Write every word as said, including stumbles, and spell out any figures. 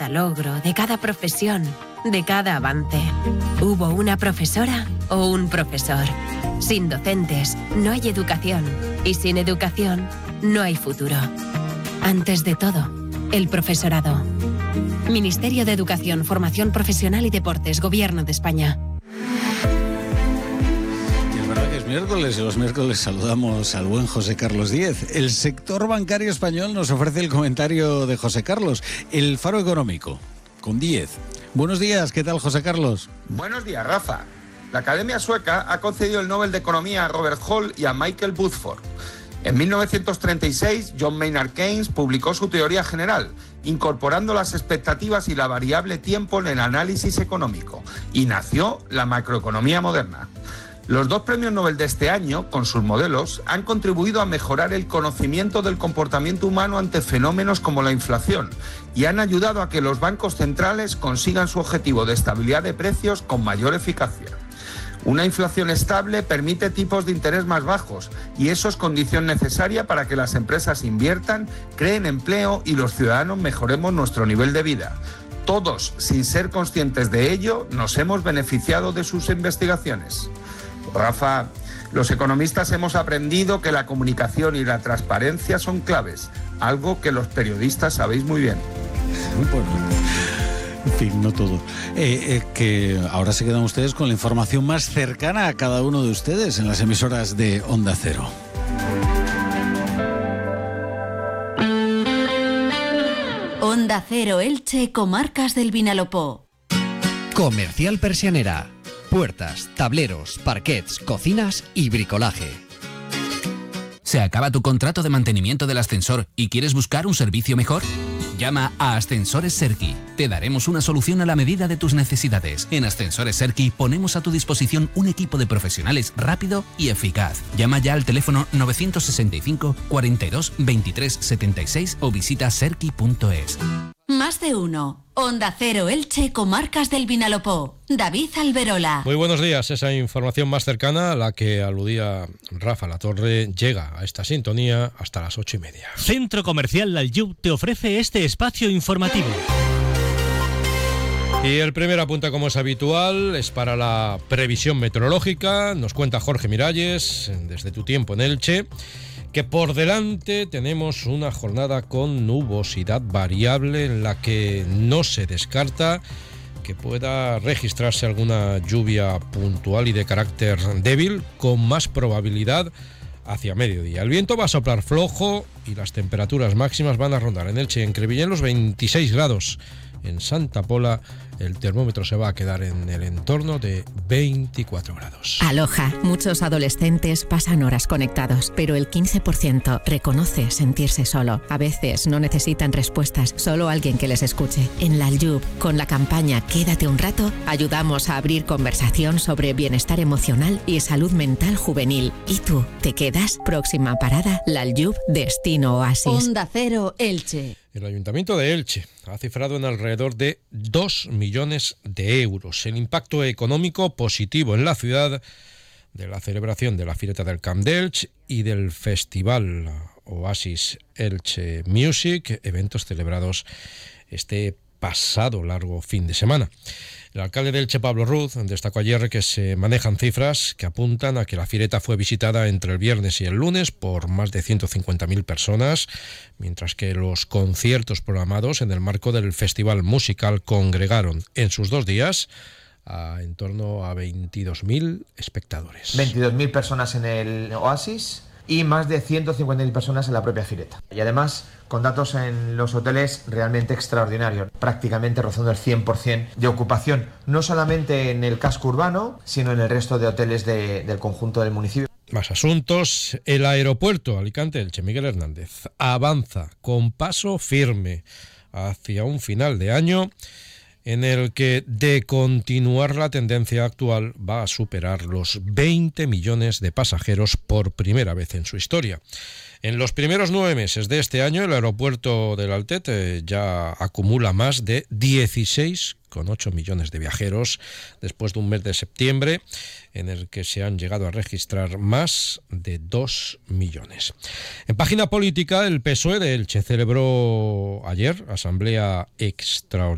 cada logro, de cada profesión, de cada avance. Hubo una profesora o un profesor. Sin docentes no hay educación y sin educación no hay futuro. Antes de todo, el profesorado. Ministerio de Educación, Formación Profesional y Deportes, Gobierno de España. Miércoles y los miércoles saludamos al buen José Carlos Díez. El sector bancario español nos ofrece el comentario de José Carlos, el Faro Económico, con Díez. Buenos días, ¿qué tal, José Carlos? Buenos días, Rafa. La Academia Sueca ha concedido el Nobel de Economía a Robert Hall y a Michael Woodford. En mil novecientos treinta y seis, John Maynard Keynes publicó su teoría general, incorporando las expectativas y la variable tiempo en el análisis económico, y nació la macroeconomía moderna. Los dos premios Nobel de este año, con sus modelos, han contribuido a mejorar el conocimiento del comportamiento humano ante fenómenos como la inflación y han ayudado a que los bancos centrales consigan su objetivo de estabilidad de precios con mayor eficacia. Una inflación estable permite tipos de interés más bajos y eso es condición necesaria para que las empresas inviertan, creen empleo y los ciudadanos mejoremos nuestro nivel de vida. Todos, sin ser conscientes de ello, nos hemos beneficiado de sus investigaciones. Rafa, los economistas hemos aprendido que la comunicación y la transparencia son claves, algo que los periodistas sabéis muy bien. Bueno, en fin, no todo. Eh, eh, que ahora se quedan ustedes con la información más cercana a cada uno de ustedes en las emisoras de Onda Cero. Onda Cero Elche, Comarcas del Vinalopó. Comercial Persianera. Puertas, tableros, parquets, cocinas y bricolaje. ¿Se acaba tu contrato de mantenimiento del ascensor y quieres buscar un servicio mejor? Llama a Ascensores Serki. Te daremos una solución a la medida de tus necesidades. En Ascensores Serki ponemos a tu disposición un equipo de profesionales rápido y eficaz. Llama ya al teléfono novecientos sesenta y cinco, cuarenta y dos, veintitrés, setenta y seis o visita serki punto es. Más de uno. Onda Cero Elche, Comarcas del Vinalopó. David Alberola. Muy buenos días. Esa información más cercana a la que aludía Rafa Latorre llega a esta sintonía hasta las ocho y media. Centro Comercial Laljub te ofrece este espacio informativo. Y el primer apunte, como es habitual, es para la previsión meteorológica. Nos cuenta Jorge Miralles, desde Tu Tiempo en Elche, que por delante tenemos una jornada con nubosidad variable en la que no se descarta que pueda registrarse alguna lluvia puntual y de carácter débil, con más probabilidad hacia mediodía. El viento va a soplar flojo y las temperaturas máximas van a rondar en Elche y en Crevillén los veintiséis grados. En Santa Pola el termómetro se va a quedar en el entorno de veinticuatro grados. Aloha. Muchos adolescentes pasan horas conectados, pero el quince por ciento reconoce sentirse solo. A veces no necesitan respuestas, solo alguien que les escuche. En Laljub, con la campaña Quédate un rato, ayudamos a abrir conversación sobre bienestar emocional y salud mental juvenil. ¿Y tú, te quedas? Próxima parada, Laljub, Destino Oasis. Onda Cero Elche. El Ayuntamiento de Elche ha cifrado en alrededor de dos millones de euros el impacto económico positivo en la ciudad de la celebración de la Fireta del Camp d'Elche y del Festival Oasis Elche Music, eventos celebrados este pasado largo fin de semana. El alcalde de Elche, Pablo Ruz, destacó ayer que se manejan cifras que apuntan a que la Fireta fue visitada entre el viernes y el lunes por más de ciento cincuenta mil personas, mientras que los conciertos programados en el marco del Festival Musical congregaron en sus dos días a en torno a veintidós mil espectadores. veintidós mil personas en el Oasis y más de ciento cincuenta mil personas en la propia Fireta. Y además, con datos en los hoteles realmente extraordinarios, prácticamente rozando el cien por ciento de ocupación, no solamente en el casco urbano, sino en el resto de hoteles de, del conjunto del municipio. Más asuntos. El aeropuerto Alicante-Elche Miguel Hernández avanza con paso firme hacia un final de año en el que, de continuar la tendencia actual, va a superar los veinte millones de pasajeros por primera vez en su historia. En los primeros nueve meses de este año, el aeropuerto del Altet eh, ya acumula más de dieciséis coma ocho millones de viajeros, después de un mes de septiembre en el que se han llegado a registrar más de dos millones. En página política, el P S O E de Elche celebró ayer asamblea extraordinaria